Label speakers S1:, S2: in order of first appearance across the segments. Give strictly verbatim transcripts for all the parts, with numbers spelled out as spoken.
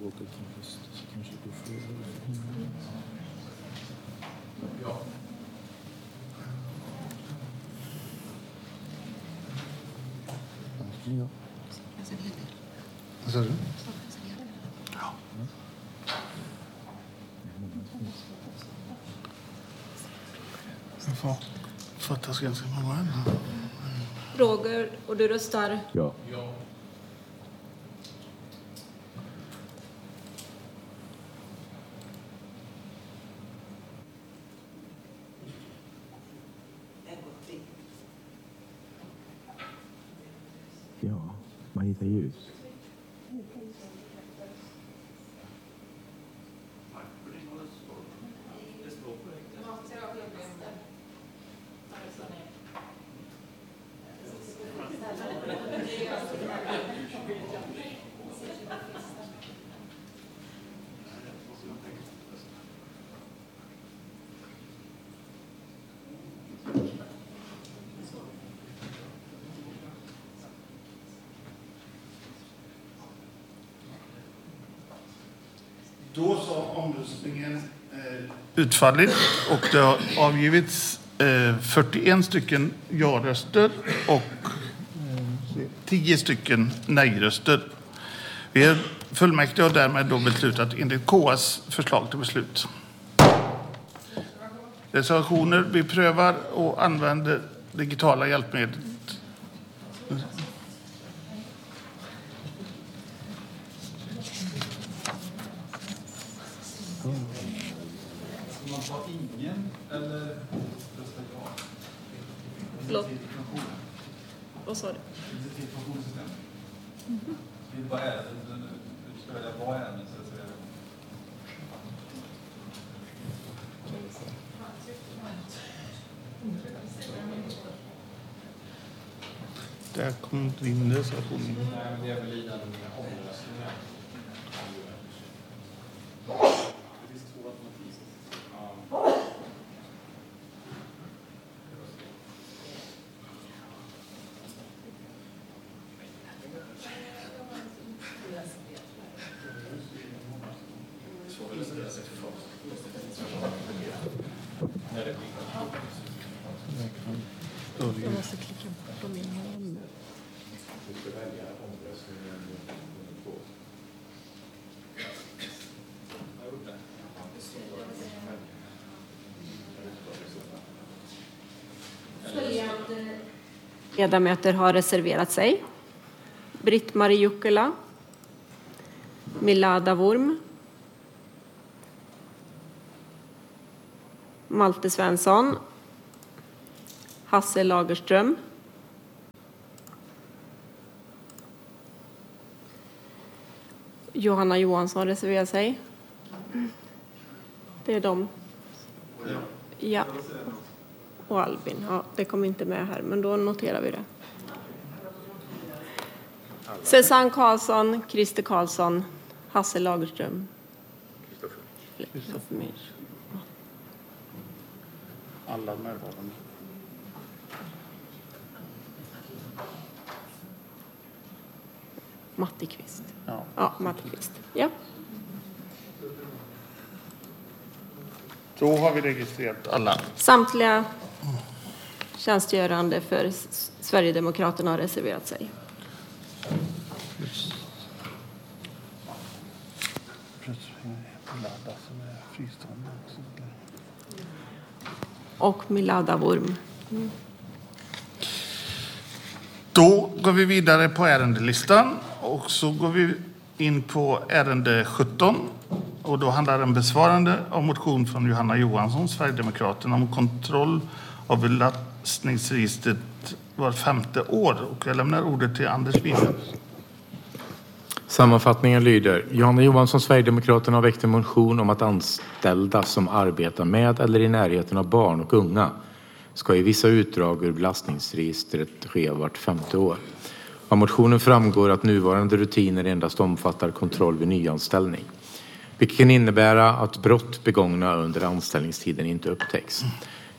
S1: åka till höst så kanske du får... Ja. Ja.
S2: Vad sa du?
S1: Ja.
S2: Jag får fattas ganska många.
S3: Roger, och du röstar?
S1: Ja. Ja, Marita Ljus.
S2: Då så omröstningen eh, utfallit och det har avgivits eh, fyrtioen stycken ja-röster och eh, tio stycken nej-röster. Vi är fullmäktige och därmed då beslutat enligt K A:s förslag till beslut. Reservationer: vi prövar och använder digitala hjälpmedel.
S4: Man tar ingen eller röstar ja?
S3: Förlåt. Vad sa du?
S4: Det är ett pensionssystem. Det är bara ärenden. Du ska välja vad ärenden så reserverar du.
S2: Där kom inte in reservationen.
S5: Nej, men det är väl i den omröstningen. Det finns två alternativ. Ja.
S3: Jag måste klicka på min hand.
S5: Du ska välja omröstningen nummer två.
S3: Följande ledamöter har reserverat sig: Britt-Marie Jukkola, Milada Wurm, Malte Svensson, Hasse Lagerström, Johanna Johansson reserverar sig. Det är de. Ja. Och Albin. Ja, det kom inte med här, men då noterar vi det. Susanne Karlsson, Christer Karlsson, Hasse Lagerström. Kristoffer.
S2: Alla närvarande.
S3: Matti Kvist.
S2: Ja.
S3: Ja, Matti Kvist. Ja.
S2: Då har vi registrerat alla.
S3: Samtliga tjänstgörande för S- Sverigedemokraterna har reserverat sig.
S2: Milada som är fristående också.
S3: Och Milada Wurm. Mm.
S2: Då går vi vidare på ärendelistan och så går vi in på ärende sjutton. Och då handlar det om besvarande av motion från Johanna Johansson, Sverigedemokraterna, om kontroll av belastningsregistret var femte år. Och jag lämnar ordet till Anders Winner.
S6: Sammanfattningen lyder: Johanna Johansson, Sverigedemokraterna, har väckt en motion om att anställda som arbetar med eller i närheten av barn och unga ska i vissa utdrag ur belastningsregistret ske vart femte år. Av motionen framgår att nuvarande rutiner endast omfattar kontroll vid nyanställning, vilket kan innebära att brott begångna under anställningstiden inte upptäcks.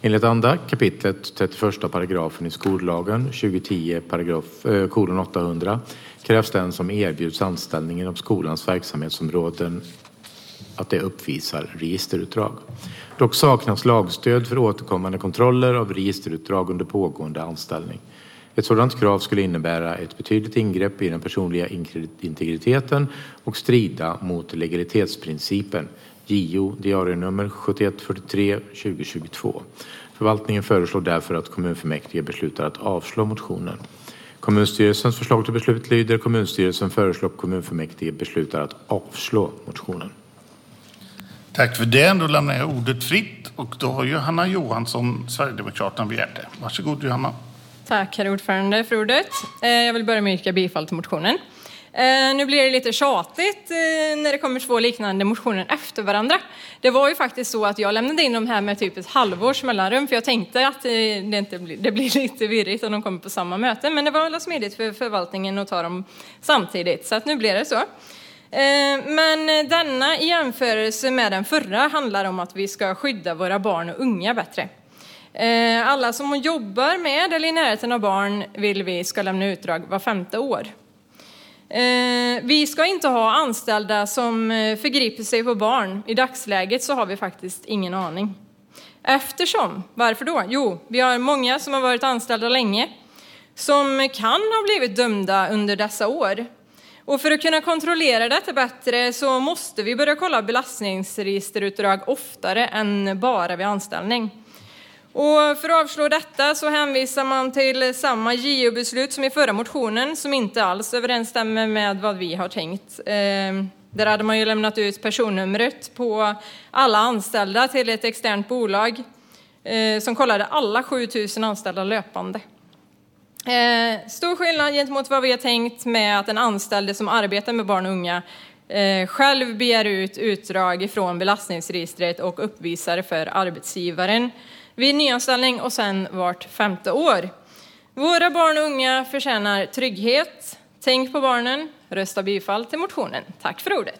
S6: Enligt andra kapitlet trettioförsta paragrafen i skollagen tjugohundratio paragraf eh, kolon åttahundra krävs den som erbjuds anställning inom skolans verksamhetsområden att det uppvisar registerutdrag. Dock saknas lagstöd för återkommande kontroller av registerutdrag under pågående anställning. Ett sådant krav skulle innebära ett betydligt ingrepp i den personliga integriteten och strida mot legalitetsprincipen. J O diarienummer sjuttioett fyrtiotre tjugo tjugotvå. Förvaltningen föreslår därför att kommunfullmäktige beslutar att avslå motionen. Kommunstyrelsens förslag till beslut lyder: kommunstyrelsen föreslår att kommunfullmäktige beslutar att avslå motionen.
S2: Tack för det. Då lämnar jag ordet fritt. Och då har Johanna Johansson, Sverigedemokraterna, begärt det. Varsågod Johanna.
S7: Tack herr ordförande för ordet. Jag vill börja med att yrka bifall till motionen. Nu blir det lite tjatigt när det kommer två liknande motioner efter varandra. Det var ju faktiskt så att jag lämnade in de här med typ ett halvårs mellanrum, för jag tänkte att det, inte blir, det blir lite virrigt om de kommer på samma möte. Men det var väl smidigt för förvaltningen att ta dem samtidigt, så att nu blir det så. Men denna i jämförelse med den förra handlar om att vi ska skydda våra barn och unga bättre. Alla som jobbar med eller i närheten av barn vill vi ska lämna utdrag var femte år. Vi ska inte ha anställda som förgriper sig på barn. I dagsläget så har vi faktiskt ingen aning. Eftersom, varför då? Jo, vi har många som har varit anställda länge som kan ha blivit dömda under dessa år. Och för att kunna kontrollera detta bättre så måste vi börja kolla belastningsregisterutdrag oftare än bara vid anställning. Och för att avslå detta så hänvisar man till samma J O-beslut som i förra motionen, som inte alls överensstämmer med vad vi har tänkt. Eh, där hade man ju lämnat ut personnumret på alla anställda till ett externt bolag eh, som kollade alla sjutusen anställda löpande. Eh, stor skillnad gentemot vad vi har tänkt med att en anställd som arbetar med barn och unga eh, själv begär ut utdrag från belastningsregistret och uppvisar för arbetsgivaren vid nyanställning och sen vart femte år. Våra barn och unga förtjänar trygghet. Tänk på barnen. Rösta bifall till motionen. Tack för ordet.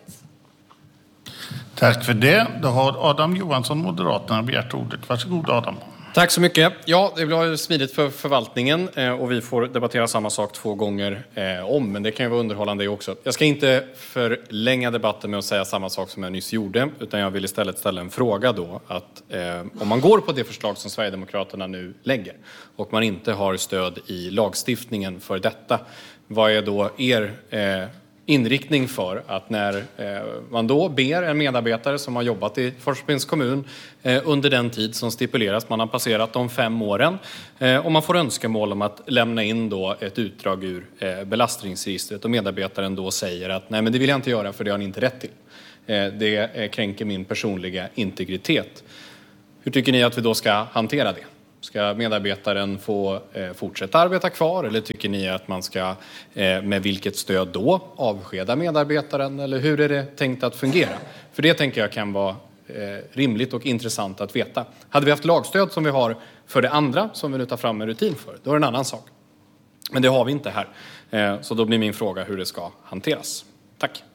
S2: Tack för det. Då har Adam Johansson, Moderaterna, begärt ordet. Varsågod Adam.
S8: Tack så mycket. Ja, det blir smidigt för förvaltningen och vi får debattera samma sak två gånger om, men det kan ju vara underhållande också. Jag ska inte förlänga debatten med att säga samma sak som jag nyss gjorde, utan jag vill istället ställa en fråga då. Att eh, om man går på det förslag som Sverigedemokraterna nu lägger och man inte har stöd i lagstiftningen för detta, vad är då er eh, inriktning för att när eh, man då ber en medarbetare som har jobbat i Forsbynds kommun eh, under den tid som stipuleras, man har passerat de fem åren eh, och man får önskemål om att lämna in då ett utdrag ur eh, belastningsregistret och medarbetaren då säger att nej, men det vill jag inte göra för det har ni inte rätt till. Eh, det eh, kränker min personliga integritet. Hur tycker ni att vi då ska hantera det? Ska medarbetaren få eh, fortsätta arbeta kvar, eller tycker ni att man ska eh, med vilket stöd då avskeda medarbetaren, eller hur är det tänkt att fungera? För det tänker jag kan vara eh, rimligt och intressant att veta. Hade vi haft lagstöd som vi har för det andra som vi nu tar fram en rutin för, då är det en annan sak. Men det har vi inte här. Eh, så då blir min fråga hur det ska hanteras. Tack.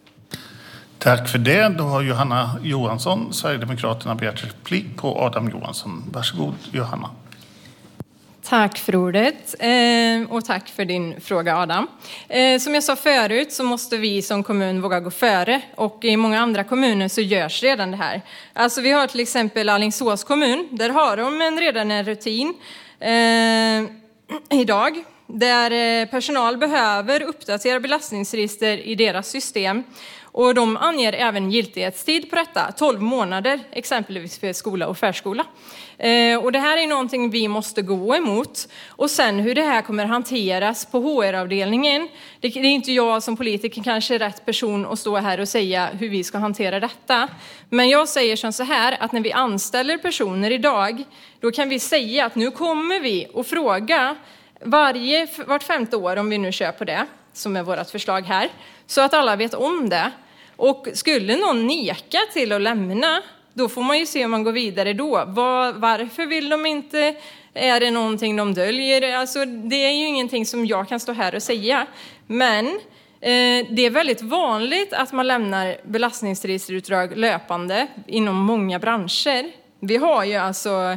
S2: Tack för det. Då har Johanna Johansson, Sverigedemokraterna, begärt replik på Adam Johansson. Varsågod Johanna.
S7: Tack för ordet eh, och tack för din fråga Adam. Eh, som jag sa förut så måste vi som kommun våga gå före, och i många andra kommuner så görs redan det här. Alltså vi har till exempel Alingsås kommun, där har de en, redan en rutin eh, idag där personal behöver uppdatera belastningsregister i deras system. Och de anger även giltighetstid på detta, tolv månader exempelvis för skola och förskola. Eh, och det här är någonting vi måste gå emot. Och sen hur det här kommer hanteras på H R-avdelningen. Det, det är inte jag som politiker kanske är rätt person att stå här och säga hur vi ska hantera detta. Men jag säger som så här, att när vi anställer personer idag, då kan vi säga att nu kommer vi och fråga varje, vart femte år, om vi nu kör på det, som är vårt förslag här, så att alla vet om det. Och skulle någon neka till att lämna, då får man ju se om man går vidare då. Var, varför vill de inte? Är det någonting de döljer? Alltså, det är ju ingenting som jag kan stå här och säga. Men eh, det är väldigt vanligt att man lämnar belastningsregisterutdrag löpande inom många branscher. Vi har ju alltså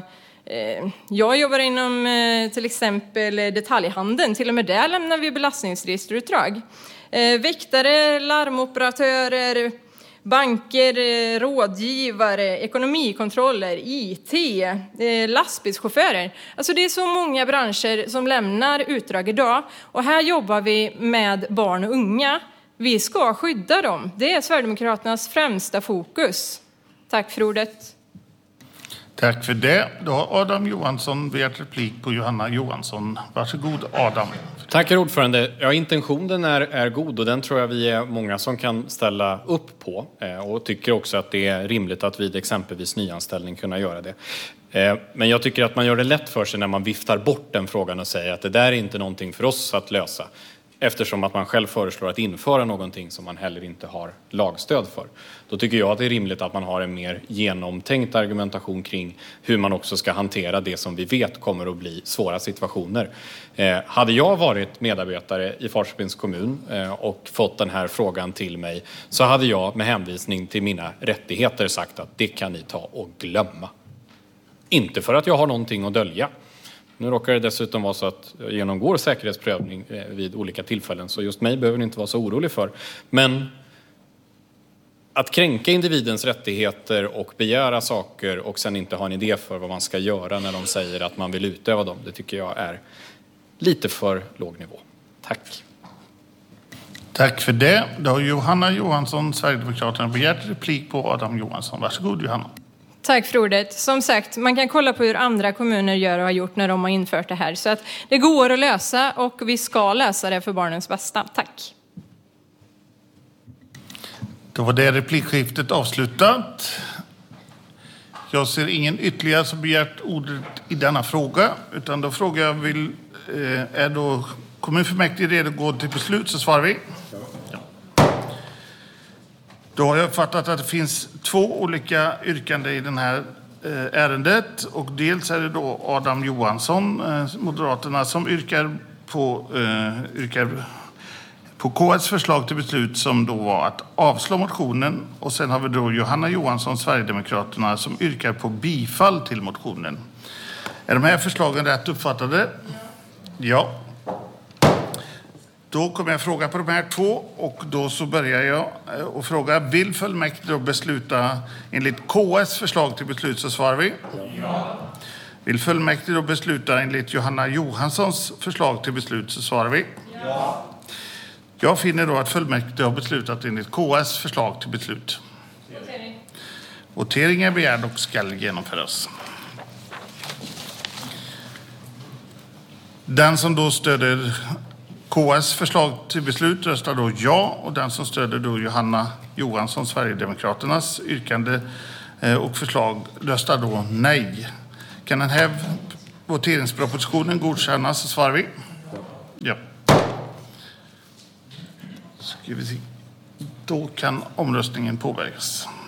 S7: Eh, jag jobbar inom eh, till exempel detaljhandeln. Till och med där lämnar vi belastningsregisterutdrag. Eh, väktare, larmoperatörer, banker, eh, rådgivare, ekonomikontroller, I T, eh, lastbilschaufförer. Alltså det är så många branscher som lämnar utdrag idag. Och här jobbar vi med barn och unga. Vi ska skydda dem. Det är Sverigedemokraternas främsta fokus. Tack för ordet.
S2: Tack för det. Då har Adam Johansson begärt replik på Johanna Johansson. Varsågod Adam.
S8: Tack herr ordförande. Ja, intentionen är, är god och den tror jag vi är många som kan ställa upp på. Eh, och tycker också att det är rimligt att vid exempelvis nyanställning kunna göra det. Eh, men jag tycker att man gör det lätt för sig när man viftar bort den frågan och säger att det där är inte någonting för oss att lösa. Eftersom att man själv föreslår att införa någonting som man heller inte har lagstöd för. Då tycker jag att det är rimligt att man har en mer genomtänkt argumentation kring hur man också ska hantera det som vi vet kommer att bli svåra situationer. Eh, hade jag varit medarbetare i Falköpings kommun eh, och fått den här frågan till mig så hade jag med hänvisning till mina rättigheter sagt att det kan ni ta och glömma. Inte för att jag har någonting att dölja. Nu råkar det dessutom vara så att jag genomgår säkerhetsprövning vid olika tillfällen. Så just mig behöver ni inte vara så orolig för. Men att kränka individens rättigheter och begära saker och sen inte ha en idé för vad man ska göra när de säger att man vill utöva dem. Det tycker jag är lite för låg nivå. Tack.
S2: Tack för det. Då har Johanna Johansson, Sverigedemokraterna, begärt replik på Adam Johansson. Varsågod Johanna.
S7: Tack för ordet. Som sagt, man kan kolla på hur andra kommuner gör och har gjort när de har infört det här. Så att det går att lösa och vi ska lösa det för barnens bästa. Tack.
S2: Då var det replikskiftet avslutat. Jag ser ingen ytterligare som begärt ordet i denna fråga. Utan då frågar jag, vill, är då kommunfullmäktige redo att gå till beslut, så svarar vi. Ja. Då har jag uppfattat att det finns två olika yrkanden i den här ärendet. Och dels är det då Adam Johansson, Moderaterna, som yrkar på, yrkar på K S förslag till beslut som då var att avslå motionen. Och sen har vi då Johanna Johansson, Sverigedemokraterna, som yrkar på bifall till motionen. Är de här förslagen rätt uppfattade? Ja. Då kommer jag fråga på de här två och då så börjar jag och fråga, vill fullmäktige då besluta enligt K S förslag till beslut, så svarar vi. Ja. Vill fullmäktige då besluta enligt Johanna Johanssons förslag till beslut, så svarar vi. Ja. Jag finner då att fullmäktige har beslutat enligt K S förslag till beslut. Votering. Votering är begärd och ska genomföras. Den som då stöder K S förslag till beslut röstar då ja, och den som stöder då Johanna Johansson, Sverigedemokraternas yrkande och förslag röstar då nej. Kan den här voteringspropositionen godkännas, så svarar vi. Ja. Ska vi se. Då kan omröstningen påbörjas.